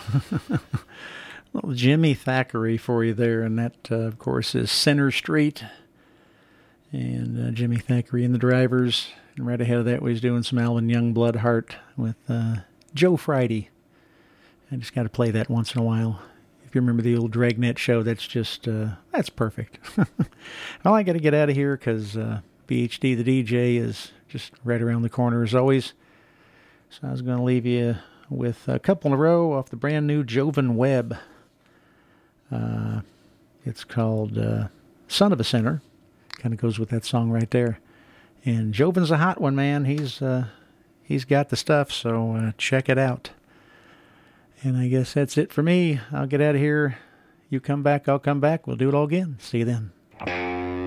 Little Jimmy Thackeray for you there, and that, of course, is Center Street. And Jimmy Thackeray and the Drivers. And right ahead of that, we was doing some Alvin Young Bloodheart with Joe Friday. I just got to play that once in a while. If you remember the old Dragnet show, that's just, that's perfect. Well, I got to get out of here because BHD the DJ is just right around the corner as always. So I was going to leave you with a couple in a row off the brand new Jovan Webb. It's called Son of a Sinner. Kind of goes with that song right there. And Jovan's a hot one, man. He's got the stuff, so check it out. And I guess that's it for me. I'll get out of here. You come back, I'll come back. We'll do it all again. See you then.